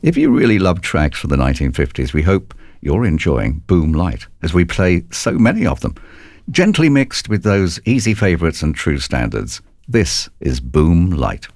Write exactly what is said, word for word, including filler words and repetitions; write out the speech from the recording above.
If you really love tracks from the nineteen fifties, we hope you're enjoying Boom Light, as we play so many of them, gently mixed with those easy favourites and true standards. This is Boom Light.